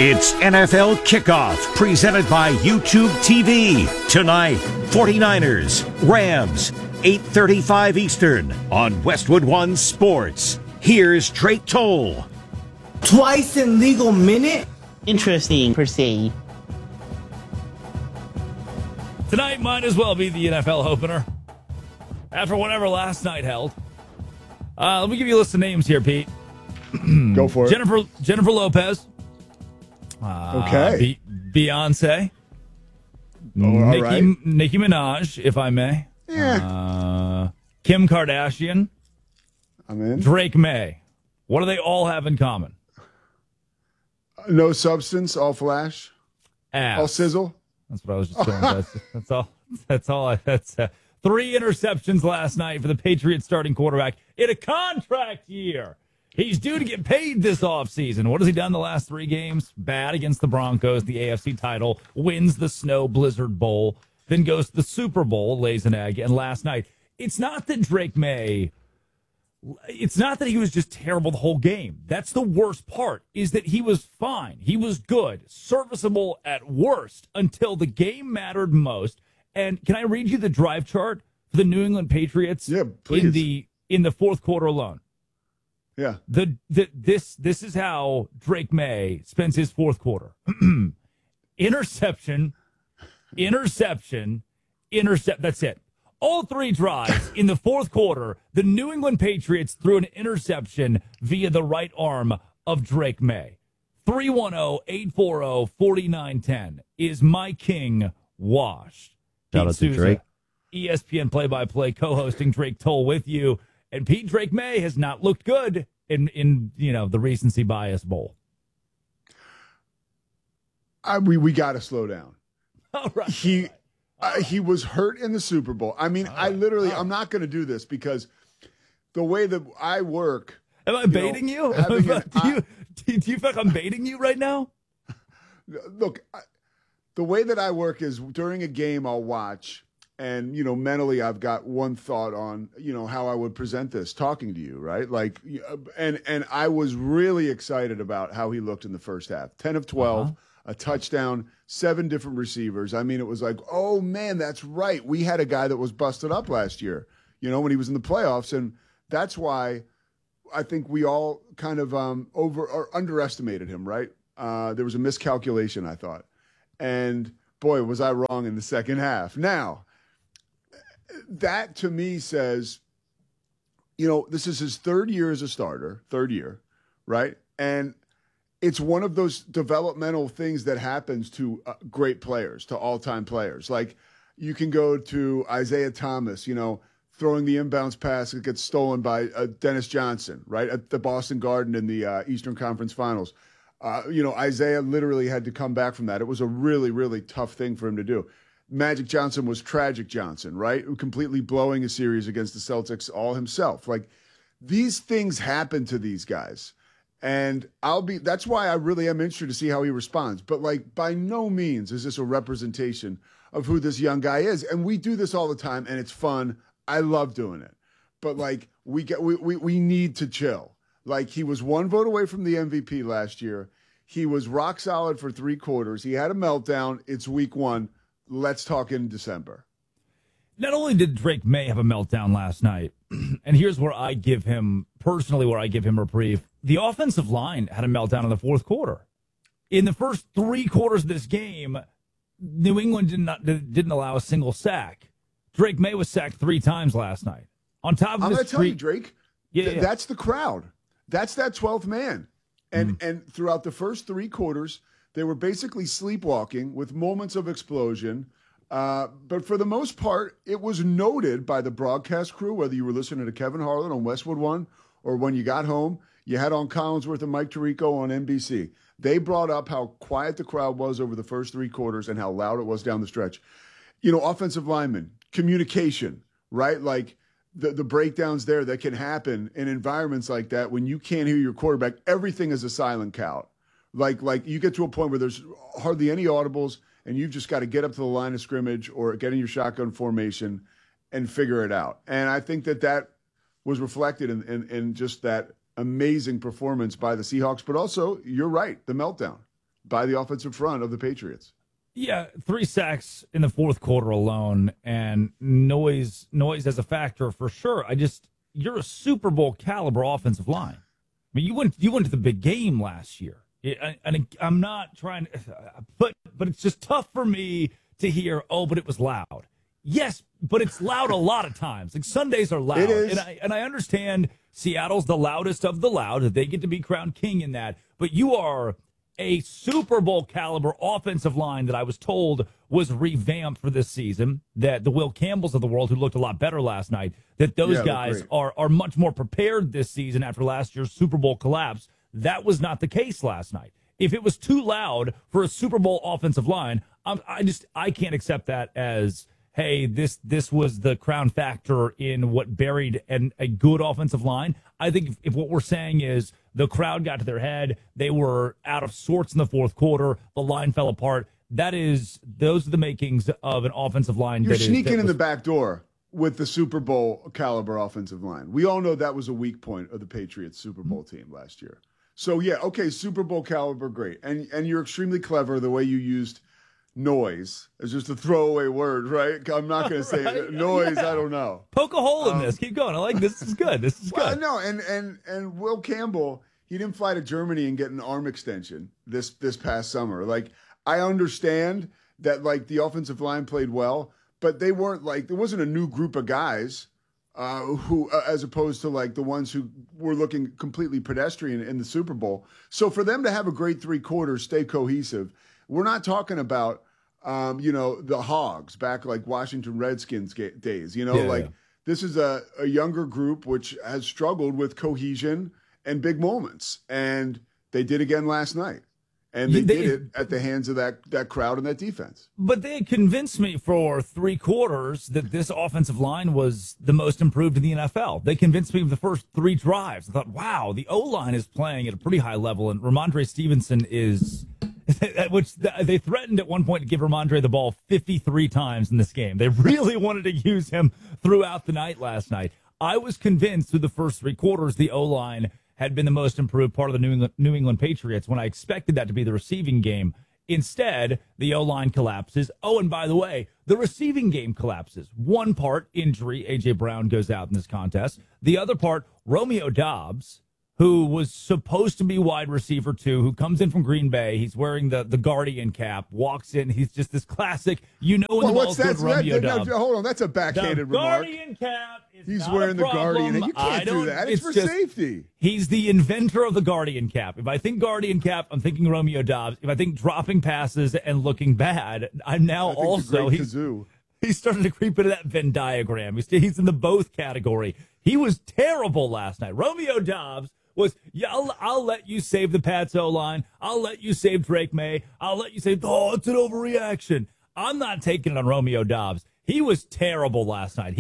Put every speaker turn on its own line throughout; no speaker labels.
It's NFL Kickoff, presented by YouTube TV. Tonight, 49ers, Rams, 8:35 Eastern on Westwood One Sports. Here's Drake Toll.
Twice in legal minute?
Interesting, per se.
Tonight might as well be the NFL opener after whatever last night held. Let me give you a list of names here, Pete.
Go for it.
Jennifer Lopez.
Okay.
Beyonce.
All right.
Nicki Minaj, if I may.
Yeah.
Kim Kardashian.
I'm in.
Drake May. What do they all have in common?
No substance, all flash,
Ass.
all sizzle.
That's what I was just going with. That's all. That's 3 interceptions last night for the Patriots starting quarterback in a contract year. He's due to get paid this offseason. What has he done the last 3 games? Bad against the Broncos, the AFC title, wins the Snow Blizzard Bowl, then goes to the Super Bowl, lays an egg, and last night, it's not that he was just terrible the whole game. That's the worst part, is that he was fine. He was good, serviceable at worst, until the game mattered most. And can I read you the drive chart for the New England Patriots?
Yeah, please.
In the fourth quarter alone?
Yeah.
This is how Drake May spends his fourth quarter. Interception. That's it. All 3 drives in the fourth quarter, the New England Patriots threw an interception via the right arm of Drake May. 310-840-4910 is my king washed.
Shout out to Drake.
ESPN play-by-play co-hosting Drake Toll with you. And Pete Drake May has not looked good in the recency bias bowl.
We got to slow down.
All right.
He was hurt in the Super Bowl. I mean, I'm not going to do this because the way that I work.
Am I baiting you? Do you feel like I'm baiting you right now?
Look, the way that I work is during a game I'll watch. And, mentally, I've got one thought on, how I would present this talking to you, right? Like, and I was really excited about how he looked in the first half. 10 of 12, a touchdown, 7 different receivers. I mean, it was like, oh, man, that's right. We had a guy that was busted up last year, when he was in the playoffs. And that's why I think we all kind of underestimated him, right? There was a miscalculation, I thought. And, boy, was I wrong in the second half. Now, that to me says, this is his 3rd year as a starter, 3rd year, right? And it's one of those developmental things that happens to great players, to all-time players. Like you can go to Isaiah Thomas, throwing the inbounds pass that gets stolen by Dennis Johnson, right, at the Boston Garden in the Eastern Conference Finals. Isaiah literally had to come back from that. It was a really, really tough thing for him to do. Magic Johnson was Tragic Johnson, right? Completely blowing a series against the Celtics all himself. Like, these things happen to these guys. And that's why I really am interested to see how he responds. But, by no means is this a representation of who this young guy is. And we do this all the time, and it's fun. I love doing it. But, we need to chill. He was 1 vote away from the MVP last year. He was rock solid for 3 quarters. He had a meltdown. It's week 1. Let's talk in December.
Not only did Drake May have a meltdown last night, and here's where I give him reprieve. The offensive line had a meltdown in the fourth quarter. In the first 3 quarters of this game, New England didn't allow a single sack. Drake May was sacked 3 times last night. On top of
I'm
this,
going to tell you, Drake,
yeah.
That's the crowd. That's that 12th man. And throughout the first 3 quarters, they were basically sleepwalking with moments of explosion. But for the most part, it was noted by the broadcast crew, whether you were listening to Kevin Harlan on Westwood One or when you got home, you had on Collinsworth and Mike Tirico on NBC. They brought up how quiet the crowd was over the first 3 quarters and how loud it was down the stretch. Offensive linemen, communication, right? Like the breakdowns there that can happen in environments like that when you can't hear your quarterback, everything is a silent count. Like you get to a point where there's hardly any audibles and you've just got to get up to the line of scrimmage or get in your shotgun formation and figure it out. And I think that was reflected in just that amazing performance by the Seahawks. But also, you're right, the meltdown. by the offensive front of the Patriots.
Yeah, 3 sacks in the fourth quarter alone, and noise as a factor for sure. You're a Super Bowl caliber offensive line. I mean, you went to the big game last year, and I'm not trying to, but it's just tough for me to hear. Oh, but it was loud. Yes, but it's loud a lot of times. Like Sundays are loud,
It is.
and I understand Seattle's the loudest of the loud. That they get to be crowned king in that, but you are a Super Bowl caliber offensive line that I was told was revamped for this season, that the Will Campbells of the world, who looked a lot better last night, that those guys are much more prepared this season after last year's Super Bowl collapse. That was not the case last night. If it was too loud for a Super Bowl offensive line, I can't accept that as, hey, this was the crown factor in what buried a good offensive line. I think if what we're saying is the crowd got to their head, they were out of sorts in the fourth quarter, the line fell apart, those are the makings of an offensive line.
You're sneaking in the back door with the Super Bowl caliber offensive line. We all know that was a weak point of the Patriots Super Bowl team last year. So, yeah, okay, Super Bowl caliber, great. And you're extremely clever the way you used noise as just a throwaway word, right? I'm not going to say noise. Yeah. I don't know.
Poke a hole in this. Keep going. I like this. This is good. This is good.
No, and Will Campbell, he didn't fly to Germany and get an arm extension this past summer. Like, I understand that, like, the offensive line played well, but they weren't like, there wasn't a new group of guys who, as opposed to like the ones who were looking completely pedestrian in the Super Bowl. So for them to have a great 3 quarters, stay cohesive. We're not talking about, the Hogs back like Washington Redskins days. This is a younger group which has struggled with cohesion and big moments. And they did again last night. And they did it at the hands of that crowd and that defense.
But they had convinced me for 3 quarters that this offensive line was the most improved in the NFL. They convinced me of the first 3 drives. I thought, wow, the O-line is playing at a pretty high level, and Ramondre Stevenson is... which they threatened at one point to give Ramondre the ball 53 times in this game. They really wanted to use him throughout the night last night. I was convinced through the first 3 quarters the O-line had been the most improved part of the New England Patriots when I expected that to be the receiving game. Instead, the O-line collapses. Oh, and by the way, the receiving game collapses. One part, injury, A.J. Brown goes out in this contest. The other part, Romeo Doubs, who was supposed to be wide receiver 2, who comes in from Green Bay. He's wearing the Guardian cap, walks in. He's just this classic, when the ball's good, Romeo Doubs.
Hold on, that's a backhanded remark.
Guardian cap is
He's
not
wearing
a
the
problem.
Guardian. You can't do that. It's for safety.
He's the inventor of the Guardian cap. If I think Guardian cap, I'm thinking Romeo Doubs. If I think dropping passes and looking bad, I'm now also... He's starting to creep into that Venn diagram. He's in the both category. He was terrible last night. Romeo Doubs was, I'll let you save the Pats O-line. I'll let you save Drake May. I'll let you say, it's an overreaction. I'm not taking it on Romeo Doubs. He was terrible last night.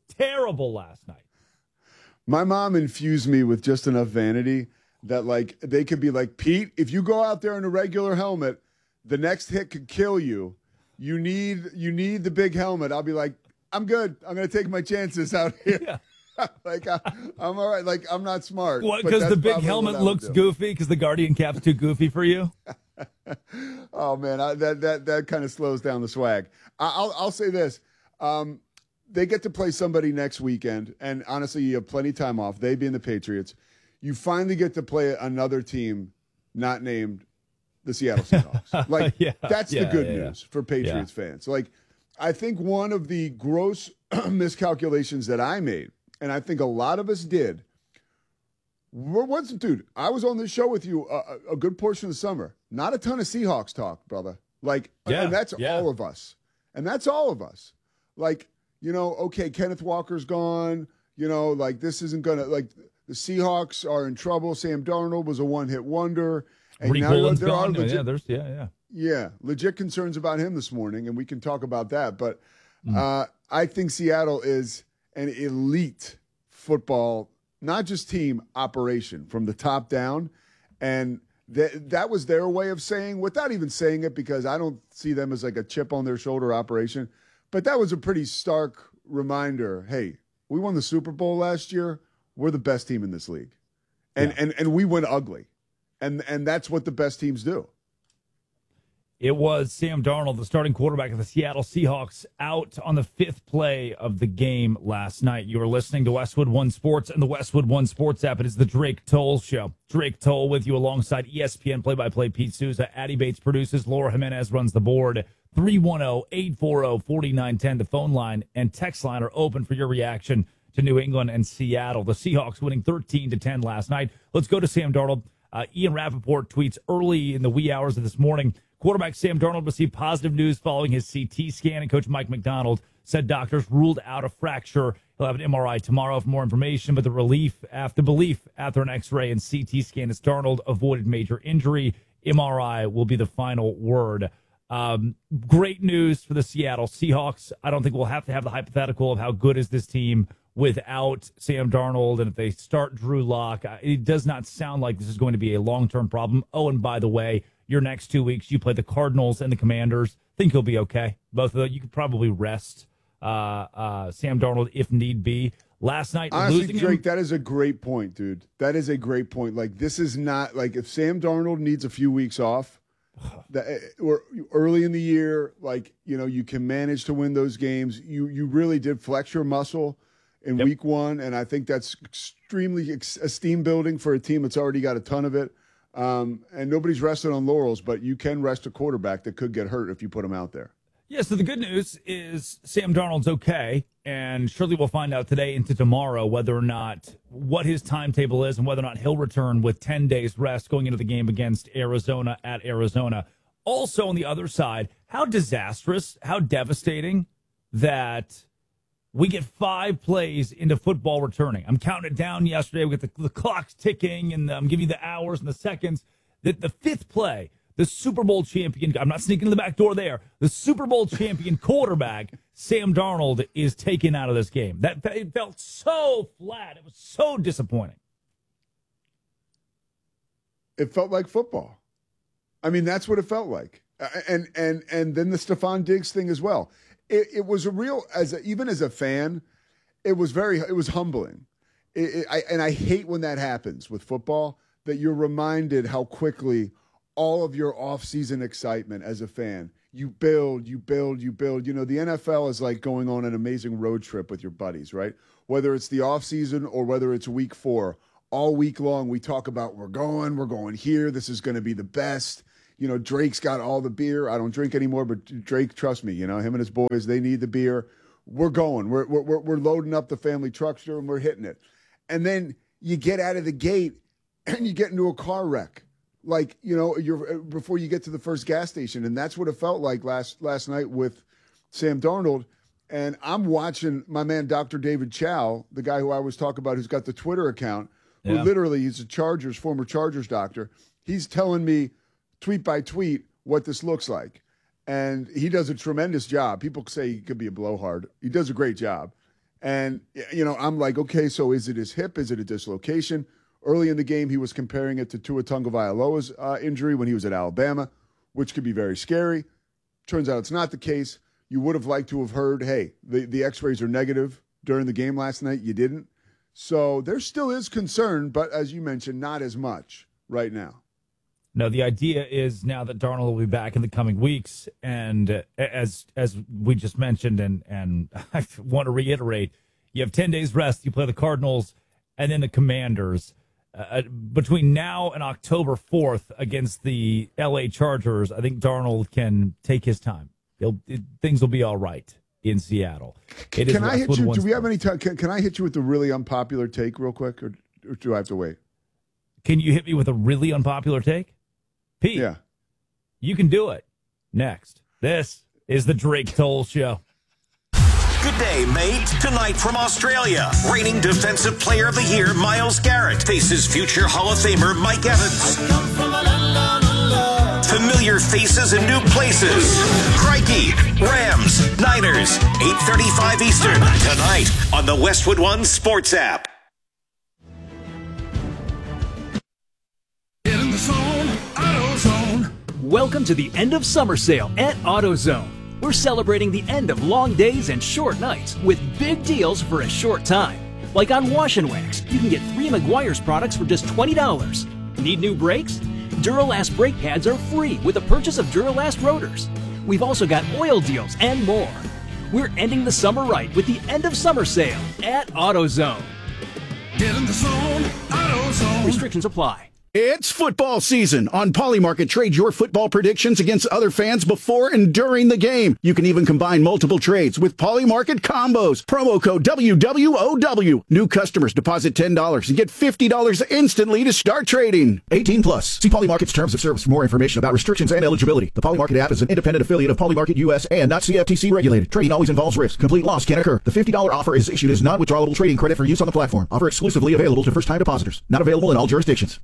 My mom infused me with just enough vanity that, like, they could be like, Pete, if you go out there in a regular helmet, the next hit could kill you. You need the big helmet. I'll be like, I'm good. I'm going to take my chances out here. Yeah. Like, I'm all right. Like, I'm not smart.
What, because the big helmet looks goofy? Because the Guardian cap's too goofy for you?
Oh, man, that kind of slows down the swag. I'll say this. They get to play somebody next weekend, and honestly, you have plenty of time off. They being the Patriots. You finally get to play another team not named the Seattle Seahawks. Like, that's the good news for Patriots fans. Like, I think one of the gross miscalculations that I made, and I think a lot of us did, dude, I was on this show with you a good portion of the summer. Not a ton of Seahawks talk, brother. Like, and that's all of us. And that's all of us. Like, okay, Kenneth Walker's gone. Like, this isn't going to, like, the Seahawks are in trouble. Sam Darnold was a one-hit wonder. And now there are legit, legit concerns about him this morning, and we can talk about that. But I think Seattle is an elite football, not just team, operation from the top down. And that was their way of saying, without even saying it, because I don't see them as like a chip on their shoulder operation. But that was a pretty stark reminder. Hey, we won the Super Bowl last year. We're the best team in this league. And we went ugly. And that's what the best teams do.
It was Sam Darnold, the starting quarterback of the Seattle Seahawks, out on the 5th play of the game last night. You are listening to Westwood One Sports and the Westwood One Sports app. It is the Drake Toll Show. Drake Toll with you alongside ESPN play-by-play Pete Souza. Addie Bates produces. Laura Jimenez runs the board. 310-840-4910. The phone line and text line are open for your reaction to New England and Seattle. The Seahawks winning 13-10 last night. Let's go to Sam Darnold. Ian Rappaport tweets early in the wee hours of this morning. Quarterback Sam Darnold received positive news following his CT scan, and Coach Mike McDonald said doctors ruled out a fracture. He'll have an MRI tomorrow for more information, but the belief after an X-ray and CT scan is Darnold avoided major injury. MRI will be the final word. Great news for the Seattle Seahawks. I don't think we'll have to have the hypothetical of how good is this team without Sam Darnold, and if they start Drew Lock, it does not sound like this is going to be a long-term problem. Oh, and by the way, your next 2 weeks, you play the Cardinals and the Commanders. Think you'll be okay. Both of them, you could probably rest Sam Darnold if need be. Last night,
honestly, Drake, that is a great point, dude. That is a great point. Like, this is not like if Sam Darnold needs a few weeks off, or early in the year, like, you know, you can manage to win those games. You really did flex your muscle in week one, and I think that's extremely esteem building for a team that's already got a ton of it. And nobody's resting on laurels, but you can rest a quarterback that could get hurt if you put him out there.
Yeah, so the good news is Sam Darnold's okay, and surely we'll find out today into tomorrow whether or not what his timetable is and whether or not he'll return with 10 days rest going into the game against Arizona at Arizona. Also on the other side, how disastrous, how devastating that we get 5 plays into football returning. I'm counting it down yesterday. We got the clock's ticking, and I'm giving you the hours and the seconds. The 5th play, the Super Bowl champion, I'm not sneaking in the back door there, the Super Bowl champion quarterback, Sam Darnold, is taken out of this game. It felt so flat. It was so disappointing.
It felt like football. I mean, that's what it felt like. And then the Stephon Diggs thing as well. It was a real, even as a fan, it was humbling. And I hate when that happens with football, that you're reminded how quickly all of your off-season excitement as a fan, you build. You know, the NFL is like going on an amazing road trip with your buddies, right? Whether it's the off-season or whether it's week 4, all week long we talk about we're going here, this is going to be the best. You know, Drake's got all the beer. I don't drink anymore, but Drake, trust me, you know, him and his boys, they need the beer. We're going. We're loading up the family truckster and we're hitting it. And then you get out of the gate and you get into a car wreck. Like, you know, before you get to the first gas station. And that's what it felt like last night with Sam Darnold. And I'm watching my man, Dr. David Chow, the guy who I always talk about, who's got the Twitter account, who literally he's a former Chargers doctor. He's telling me tweet by tweet what this looks like. And he does a tremendous job. People say he could be a blowhard. He does a great job. And, you know, I'm like, okay, so is it his hip? Is it a dislocation? Early in the game, he was comparing it to Tua Tagovailoa's injury when he was at Alabama, which could be very scary. Turns out it's not the case. You would have liked to have heard, hey, the x-rays are negative during the game last night. You didn't. So there still is concern, but as you mentioned, not as much right now.
No, the idea is now that Darnold will be back in the coming weeks, and as we just mentioned, and I want to reiterate, you have 10 days rest. You play the Cardinals and then the Commanders. Between now and October 4th against the L.A. Chargers, I think Darnold can take his time. Things will be all right in Seattle.
Can I hit you? Do we have any time? Can I hit you with the really unpopular take real quick, or do I have to wait?
Can you hit me with a really unpopular take? Pete,
yeah,
you can do it. Next, this is the Drake Toll Show.
Good day, mate. Tonight from Australia, reigning Defensive Player of the Year Myles Garrett faces future Hall of Famer Mike Evans. Familiar faces and new places. Crikey, Rams, Niners, 8:35 Eastern, tonight on the Westwood One Sports app.
Welcome to the end of summer sale at AutoZone. We're celebrating the end of long days and short nights with big deals for a short time. Like on Wash and Wax, you can get 3 Meguiar's products for just $20. Need new brakes? Duralast brake pads are free with the purchase of Duralast rotors. We've also got oil deals and more. We're ending the summer right with the end of summer sale at AutoZone.
Get in the zone, AutoZone.
Restrictions apply.
It's football season. On Polymarket, trade your football predictions against other fans before and during the game. You can even combine multiple trades with Polymarket combos. Promo code WWOW. New customers deposit $10 and get $50 instantly to start trading. 18 plus. See Polymarket's terms of service for more information about restrictions and eligibility. The Polymarket app is an independent affiliate of Polymarket US and not CFTC regulated. Trading always involves risk. Complete loss can occur. The $50 offer is issued as non-withdrawable trading credit for use on the platform. Offer exclusively available to first-time depositors. Not available in all jurisdictions.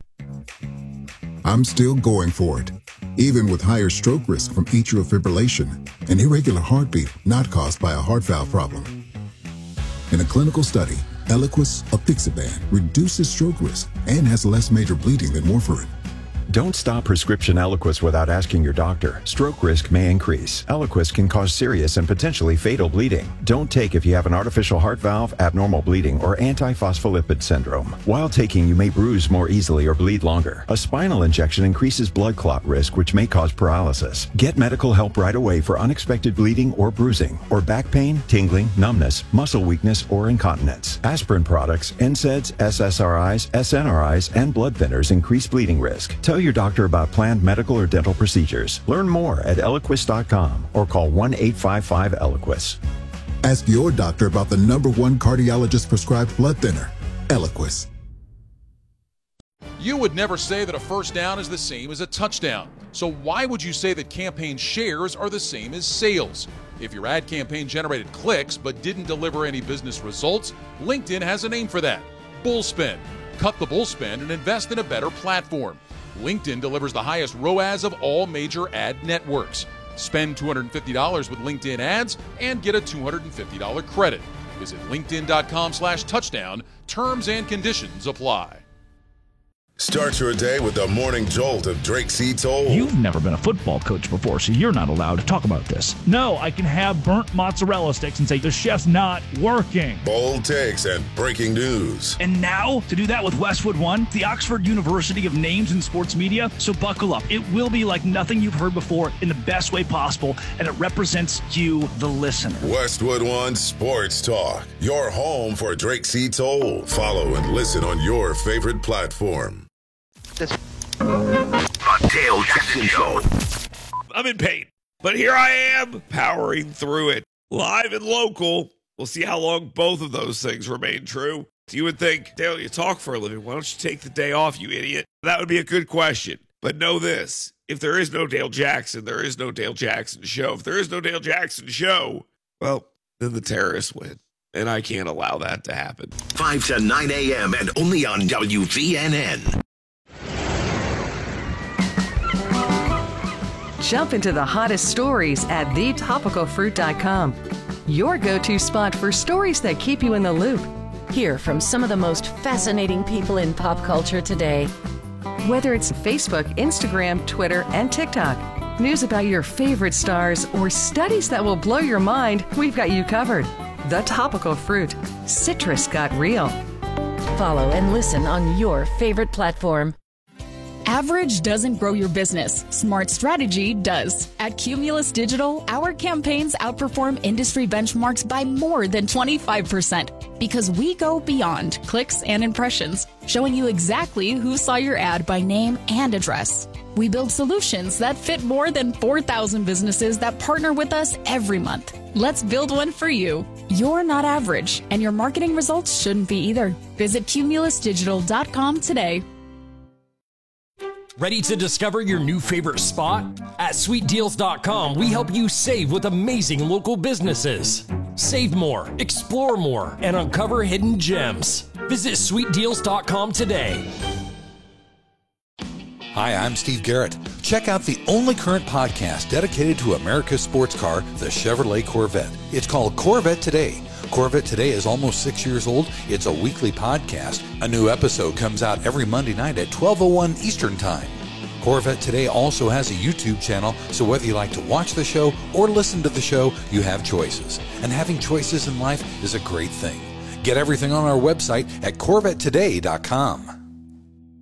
I'm still going for it, even with higher stroke risk from atrial fibrillation, an irregular heartbeat not caused by a heart valve problem. In a clinical study, Eliquis apixaban reduces stroke risk and has less major bleeding than warfarin.
Don't stop prescription Eliquis without asking your doctor. Stroke risk may increase. Eliquis can cause serious and potentially fatal bleeding. Don't take if you have an artificial heart valve, abnormal bleeding, or antiphospholipid syndrome. While taking, you may bruise more easily or bleed longer. A spinal injection increases blood clot risk, which may cause paralysis. Get medical help right away for unexpected bleeding or bruising, or back pain, tingling, numbness, muscle weakness, or incontinence. Aspirin products, NSAIDs, SSRIs, SNRIs, and blood thinners increase bleeding risk. Tell your doctor about planned medical or dental procedures. Learn more at Eliquis.com or call 1-855-ELIQUIS.
Ask your doctor about the #1 cardiologist prescribed blood thinner, Eliquis.
You would never say that a first down is the same as a touchdown. So why would you say that campaign shares are the same as sales? If your ad campaign generated clicks but didn't deliver any business results, LinkedIn has a name for that: bullspend. Cut the bullspend and invest in a better platform. LinkedIn delivers the highest ROAS of all major ad networks. Spend $250 with LinkedIn ads and get a $250 credit. Visit linkedin.com/touchdown. Terms and conditions apply.
Start your day with the morning jolt of Drake C. Toll.
You've never been a football coach before, so you're not allowed to talk about this. No, I can have burnt mozzarella sticks and say the chef's not working.
Bold takes and breaking news.
And now, to do that with Westwood One, the Oxford University of Names in Sports Media. So buckle up. It will be like nothing you've heard before in the best way possible, and it represents you, the listener.
Westwood One Sports Talk, your home for Drake C. Toll. Follow and listen on your favorite platform.
The Dale Jackson Show.
I'm in pain, but here I am, powering through it. Live and local. We'll see how long both of those things remain true. You would think, Dale, you talk for a living. Why don't you take the day off, you idiot? That would be a good question. But know this. If there is no Dale Jackson, there is no Dale Jackson Show. If there is no Dale Jackson Show, well, then the terrorists win. And I can't allow that to happen.
5 to 9 a.m. and only on WVNN.
Jump into the hottest stories at thetopicalfruit.com. Your go-to spot for stories that keep you in the loop.
Hear from some of the most fascinating people in pop culture today.
Whether it's Facebook, Instagram, Twitter, and TikTok, news about your favorite stars, or studies that will blow your mind, we've got you covered. The Topical Fruit. Citrus got real.
Follow and listen on your favorite platform.
Average doesn't grow your business. Smart strategy does. At Cumulus Digital, our campaigns outperform industry benchmarks by more than 25% because we go beyond clicks and impressions, showing you exactly who saw your ad by name and address. We build solutions that fit more than 4,000 businesses that partner with us every month. Let's build one for you. You're not average, and your marketing results shouldn't be either. Visit cumulusdigital.com today.
Ready to discover your new favorite spot? At sweetdeals.com, we help you save with amazing local businesses. Save more, explore more, and uncover hidden gems. Visit sweetdeals.com today.
Hi, I'm Steve Garrett. Check out the only current podcast dedicated to America's sports car, the Chevrolet Corvette. It's called Corvette Today. Corvette Today is almost 6 years old. It's a weekly podcast. A new episode comes out every Monday night at 12:01 Eastern Time. Corvette Today also has a YouTube channel, so whether you like to watch the show or listen to the show, you have choices. And having choices in life is a great thing. Get everything on our website at CorvetteToday.com.